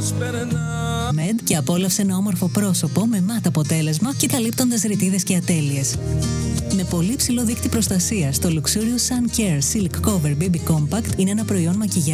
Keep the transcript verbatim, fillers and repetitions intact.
Μεντ και απόλαυσε ένα όμορφο πρόσωπο με μάτ αποτέλεσμα και καλύπτοντας ρητίδες και ατέλειες. Με πολύ ψηλό δείκτη προστασίας, το Luxurious Sun Care Silk Cover μπέιμπι Compact είναι ένα προϊόν μακιγιάζ